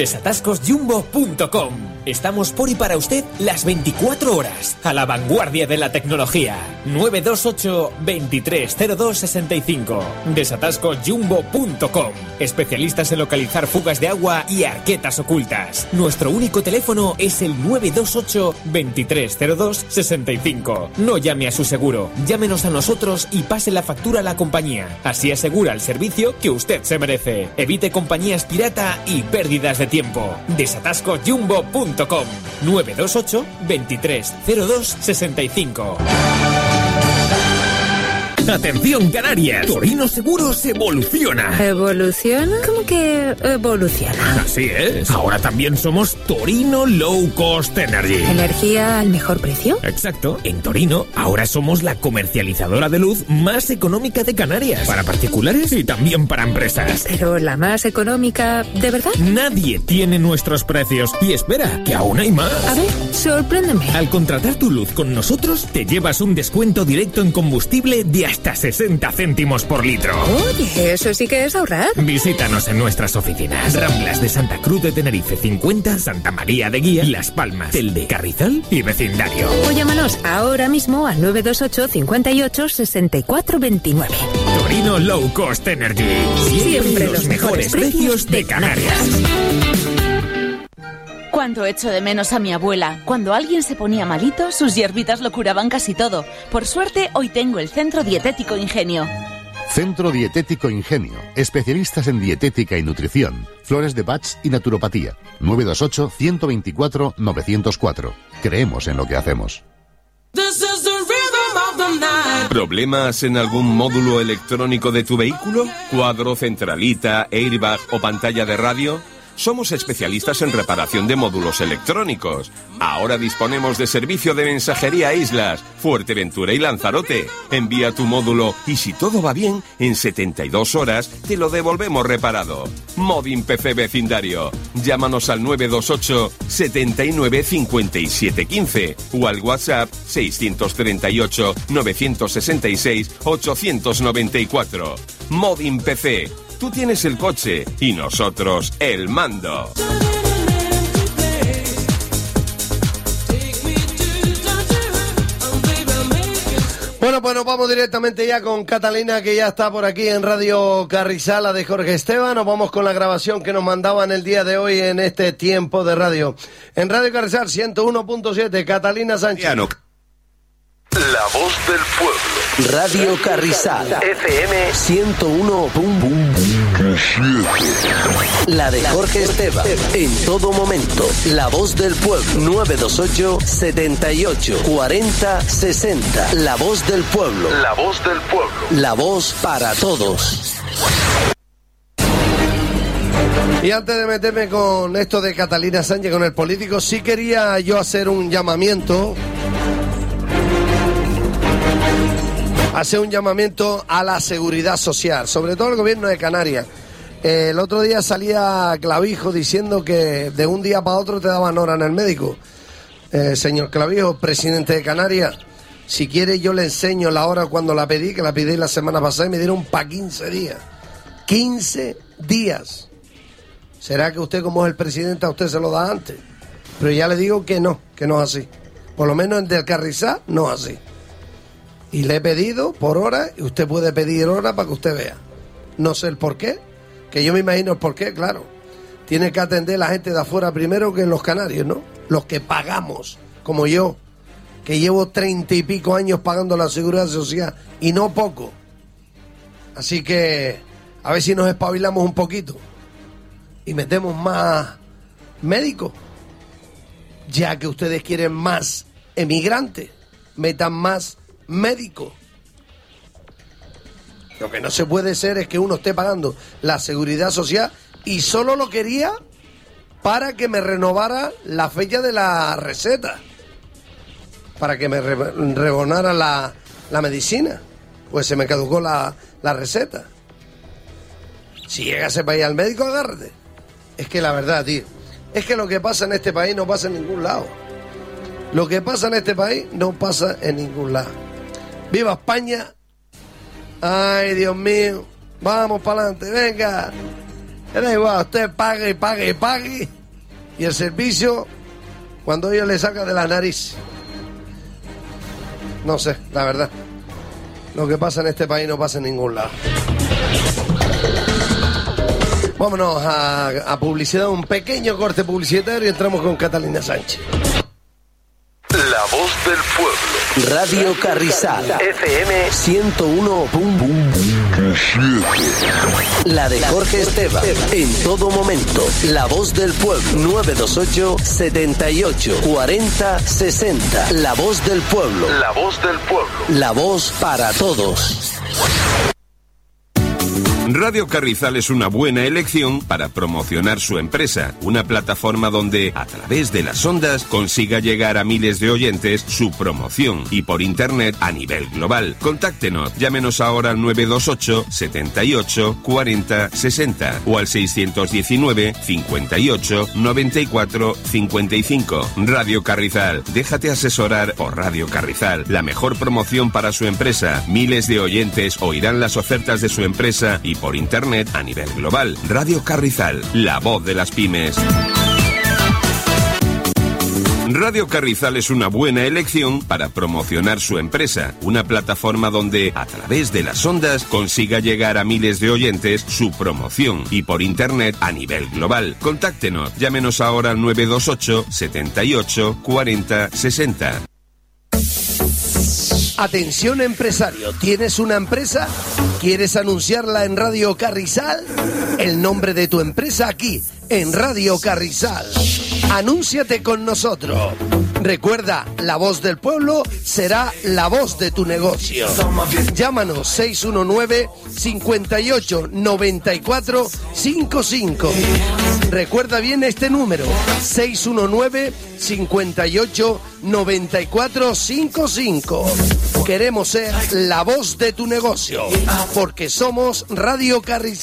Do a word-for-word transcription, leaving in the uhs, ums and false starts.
desatascos jumbo punto com. Estamos por y para usted las veinticuatro horas, a la vanguardia de la tecnología. nueve dos ocho, veintitrés cero dos sesenta y cinco. desatascos jumbo punto com. Especialistas en localizar fugas de agua y arquetas ocultas. Nuestro único teléfono es el nueve dos ocho, veintitrés cero dos sesenta y cinco. No llame a su seguro, llámenos a nosotros y pase la factura a la compañía. Así asegura el servicio que usted se merece. Evite compañías pirata y pérdidas de tiempo. desatascos jumbo punto com. nueve dos ocho, veintitrés cero dos sesenta y cinco. ¡Atención, Canarias! Torino Seguros evoluciona. ¿Evoluciona? ¿Cómo que evoluciona? Así es. Ahora también somos Torino Low Cost Energy. ¿Energía al mejor precio? Exacto. En Torino, ahora somos la comercializadora de luz más económica de Canarias. Para particulares y también para empresas. Pero la más económica, ¿de verdad? Nadie tiene nuestros precios. Y espera, que aún hay más. A ver, sorpréndeme. Al contratar tu luz con nosotros, te llevas un descuento directo en combustible de hasta sesenta céntimos por litro. Oye, eso sí que es ahorrar. Visítanos en nuestras oficinas. Ramblas de Santa Cruz de Tenerife cincuenta, Santa María de Guía, Las Palmas, Telde, Carrizal y vecindario. O llámanos ahora mismo al nueve dos ocho, cincuenta y ocho, sesenta y cuatro veintinueve. Torino Low Cost Energy. Siempre, Siempre los mejores precios de Canarias. Cuánto echo de menos a mi abuela. Cuando alguien se ponía malito, sus hierbitas lo curaban casi todo. Por suerte, hoy tengo el Centro Dietético Ingenio. Centro Dietético Ingenio. Especialistas en dietética y nutrición. Flores de Bach y naturopatía. nueve dos ocho, ciento veinticuatro, novecientos cuatro. Creemos en lo que hacemos. ¿Problemas en algún módulo electrónico de tu vehículo? ¿Cuadro, centralita, airbag o pantalla de radio? Somos especialistas en reparación de módulos electrónicos. Ahora disponemos de servicio de mensajería a Islas, Fuerteventura y Lanzarote. Envía tu módulo y si todo va bien, en setenta y dos horas te lo devolvemos reparado. Modin P C Vecindario. Llámanos al nueve dos ocho, setenta y nueve, cincuenta y siete quince o al WhatsApp seiscientos treinta y ocho, novecientos sesenta y seis, ochocientos noventa y cuatro. Modin P C. Tú tienes el coche y nosotros el mando. Bueno, pues nos vamos directamente ya con Catalina, que ya está por aquí en Radio Carrizal, la de Jorge Esteban. Nos vamos con la grabación que nos mandaban el día de hoy en este tiempo de radio. En Radio Carrizal ciento uno punto siete, Catalina Sánchez. La voz del pueblo. Radio Carrizal. F M ciento uno punto siete. La de Jorge Esteban. En todo momento. La voz del pueblo. nueve dos ocho, setenta y ocho, cuarenta, sesenta. La voz del pueblo. La voz del pueblo. La voz para todos. Y antes de meterme con esto de Catalina Sánchez, con el político, sí quería yo hacer un llamamiento... Hace un llamamiento a la seguridad social, sobre todo el gobierno de Canarias. Eh, el otro día salía Clavijo diciendo que de un día para otro te daban hora en el médico. Eh, señor Clavijo, presidente de Canarias, si quiere yo le enseño la hora cuando la pedí, que la pedí la semana pasada y me dieron para quince días. quince días. ¿Será que usted, como es el presidente, a usted se lo da antes? Pero ya le digo que no, que no es así. Por lo menos en Del Carrizal no es así. Y le he pedido por hora, y usted puede pedir hora para que usted vea. No sé el por qué, que yo me imagino el por qué, claro. Tiene que atender la gente de afuera primero que los canarios, ¿no? Los que pagamos, como yo, que llevo treinta y pico años pagando la seguridad social, y no poco. Así que, a ver si nos espabilamos un poquito y metemos más médicos. Ya que ustedes quieren más emigrantes, metan más médico. Lo que no se puede ser es que uno esté pagando la seguridad social y solo lo quería para que me renovara la fecha de la receta, para que me re rebonara la, la medicina, pues se me caducó la, la receta. Si llega a ese país al médico, agárrate. Es que la verdad, tío, es que lo que pasa en este país no pasa en ningún lado. Lo que pasa en este país no pasa en ningún lado. ¡Viva España! ¡Ay, Dios mío! ¡Vamos para adelante! ¡Venga! Da igual, usted pague, pague, pague. Y el servicio, cuando ellos le sacan de la nariz. No sé, la verdad. Lo que pasa en este país no pasa en ningún lado. Vámonos a, a publicidad, un pequeño corte publicitario y entramos con Catalina Sánchez. La voz del pueblo. Radio Carrizal. F M ciento uno punto siete. La de Jorge Esteban. En todo momento. La voz del pueblo. nueve dos ocho, setenta y ocho, cuarenta, sesenta. La voz del pueblo. La voz del pueblo. La voz para todos. Radio Carrizal es una buena elección para promocionar su empresa, una plataforma donde, a través de las ondas, consiga llegar a miles de oyentes su promoción y por internet a nivel global. Contáctenos, llámenos ahora al nueve dos ocho, setenta y ocho, cuarenta, sesenta o al seiscientos diecinueve, cincuenta y ocho, noventa y cuatro, cincuenta y cinco. Radio Carrizal, déjate asesorar por Radio Carrizal, la mejor promoción para su empresa. Miles de oyentes oirán las ofertas de su empresa y por internet a nivel global. Radio Carrizal, la voz de las pymes. Radio Carrizal es una buena elección para promocionar su empresa, una plataforma donde, a través de las ondas, consiga llegar a miles de oyentes su promoción y por internet a nivel global. Contáctenos, llámenos ahora al nueve dos ocho, setenta y ocho, cuarenta, sesenta. Atención empresario, ¿tienes una empresa? ¿Quieres anunciarla en Radio Carrizal? El nombre de tu empresa aquí, en Radio Carrizal. Anúnciate con nosotros. Recuerda, la voz del pueblo será la voz de tu negocio. Llámanos seis uno nueve, cincuenta y ocho, noventa y cuatro, cincuenta y cinco. Recuerda bien este número, seis uno nueve, cincuenta y ocho, noventa y cuatro, cincuenta y cinco. Queremos ser la voz de tu negocio, porque somos Radio Carrizal.